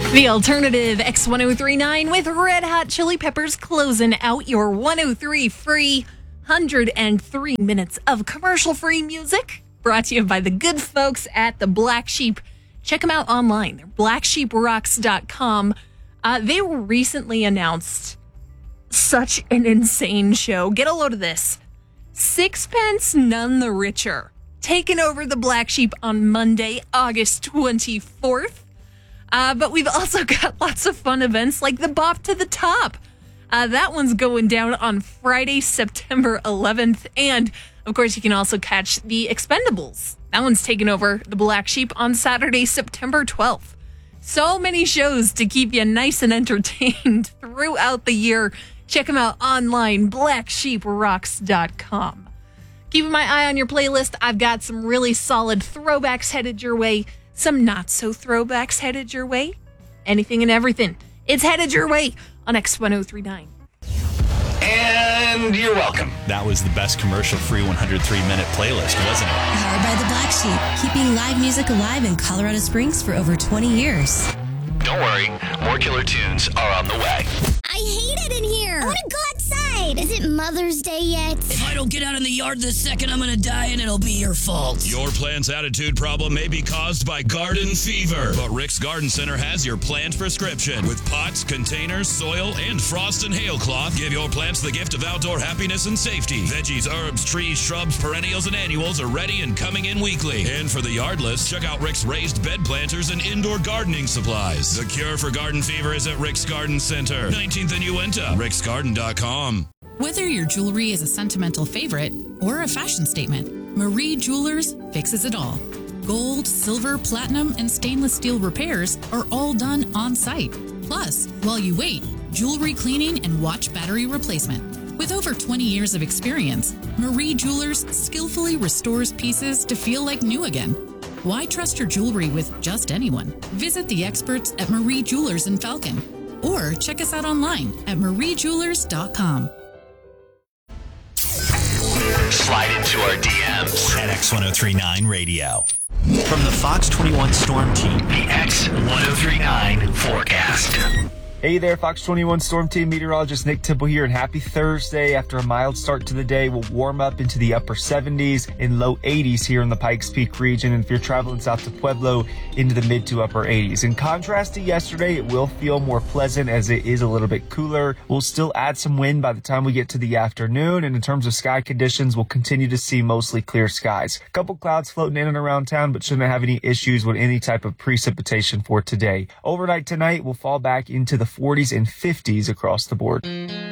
The alternative X1039 with Red Hot Chili Peppers closing out your 103 free 103 minutes of commercial-free music brought to you by the good folks at the Black Sheep. Check them out online. They're blacksheeprocks.com. They recently announced such an insane show. Get a load of this. Sixpence None the Richer. Taking over the Black Sheep on Monday, August 24th. But we've also got lots of fun events like the Bop to the Top. That one's going down on Friday, September 11th. And, of course, you can also catch the Expendables. That one's taking over the Black Sheep on Saturday, September 12th. So many shows to keep you nice and entertained throughout the year. Check them out online, blacksheeprocks.com. Keeping my eye on your playlist, I've got some really solid throwbacks headed your way. Some not-so-throwbacks headed your way. Anything and everything. It's headed your way on X1039. And you're welcome. That was the best commercial-free 103-minute playlist, wasn't it? Powered by the Black Sheep, keeping live music alive in Colorado Springs for over 20 years. Don't worry, more killer tunes are on the way. I hate it in here. I want to go outside. Is it Mother's Day yet? If I don't get out in the yard this second, I'm going to die and it'll be your fault. Your plant's attitude problem may be caused by garden fever, but Rick's Garden Center has your plant prescription. With pots, containers, soil, and frost and hail cloth, give your plants the gift of outdoor happiness and safety. Veggies, herbs, trees, shrubs, perennials, and annuals are ready and coming in weekly. And for the yardless, check out Rick's raised bed planters and indoor gardening supplies. The cure for garden fever is at Rick's Garden Center, 19th and Uinta, ricksgarden.com. Whether your jewelry is a sentimental favorite or a fashion statement, Marie Jewelers fixes it all. Gold, silver, platinum, and stainless steel repairs are all done on site. Plus, while you wait, jewelry cleaning and watch battery replacement. With over 20 years of experience, Marie Jewelers skillfully restores pieces to feel like new again. Why trust your jewelry with just anyone? Visit the experts at Marie Jewelers in Falcon or check us out online at mariejewelers.com. Slide into our DMs At X1039 Radio. From the Fox 21 Storm Team, the X1039 forecast. Hey there, Fox 21 Storm Team meteorologist Nick Temple here, and happy Thursday. After a mild start to the day, we'll warm up into the upper 70s and low 80s here in the Pikes Peak region, and if you're traveling south to Pueblo, into the mid to upper 80s. In contrast to yesterday, it will feel more pleasant as it is a little bit cooler. We'll still add some wind by the time we get to the afternoon, and in terms of sky conditions, we'll continue to see mostly clear skies. A couple clouds floating in and around town, but shouldn't have any issues with any type of precipitation for today. Overnight tonight, we'll fall back into the 40s and 50s across the board.